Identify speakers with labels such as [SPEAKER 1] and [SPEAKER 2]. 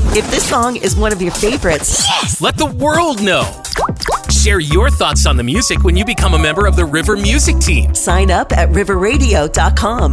[SPEAKER 1] If this song is one of your favorites,
[SPEAKER 2] let the world know. Share your thoughts on the music when you become a member of the River Music Team.
[SPEAKER 1] Sign up at riverradio.com.